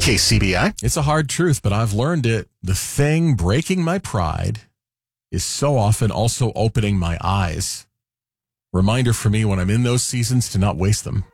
KCBI. It's a hard truth, but I've learned it. The thing breaking my pride is so often also opening my eyes. Reminder for me when I'm in those seasons to not waste them.